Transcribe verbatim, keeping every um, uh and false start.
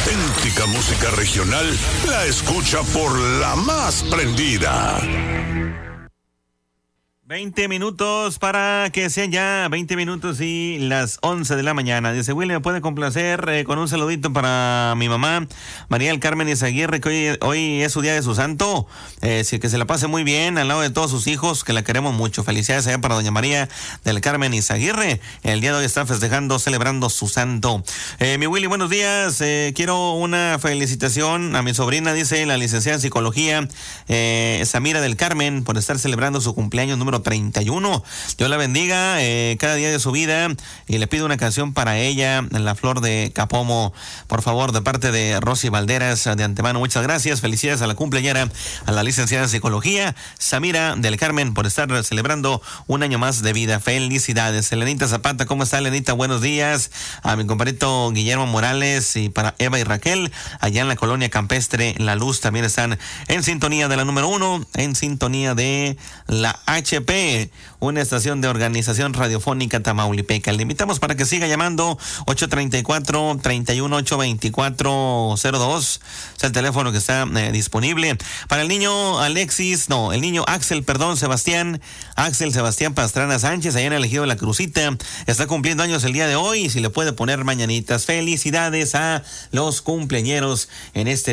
auténtica música regional la escucha por la más prendida. veinte minutos para que sean ya veinte minutos y las once de la mañana. Dice Willy, ¿me puede complacer eh, con un saludito para mi mamá, María del Carmen Izaguirre, que hoy, hoy es su día de su santo? Eh, sí, que se la pase muy bien al lado de todos sus hijos, que la queremos mucho. Felicidades allá para doña María del Carmen Izaguirre. El día de hoy está festejando, celebrando su santo. Eh, mi Willy, buenos días. Eh, quiero una felicitación a mi sobrina, dice la licenciada en psicología, eh, Samira del Carmen, por estar celebrando su cumpleaños número treinta y uno. Dios la bendiga eh, cada día de su vida, y le pido una canción para ella, La Flor de Capomo, por favor, de parte de Rosy Valderas. De antemano, muchas gracias. Felicidades a la cumpleañera, a la licenciada en psicología, Samira del Carmen, por estar celebrando un año más de vida. Felicidades. Elenita Zapata, ¿cómo está, Elenita? Buenos días. A mi compadrito Guillermo Morales, y para Eva y Raquel, allá en la colonia campestre La Luz, también están en sintonía de la número uno, en sintonía de la H P, una estación de Organización Radiofónica Tamaulipeca. Le invitamos para que siga llamando ocho treinta y cuatro, treinta y uno, ocho veinticuatro cero dos. Es el teléfono que está eh, disponible. Para el niño Alexis, no, el niño Axel, perdón, Sebastián, Axel Sebastián Pastrana Sánchez, allá en el Ejido de la Crucita, está cumpliendo años el día de hoy, y si le puede poner mañanitas. Felicidades a los cumpleañeros en este